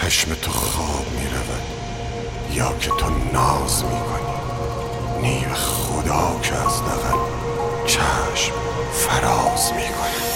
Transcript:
چشم تو خواب می رود یا که تو ناز می کنی؟ نیو خدا که از دغل چشم فراز می کنی.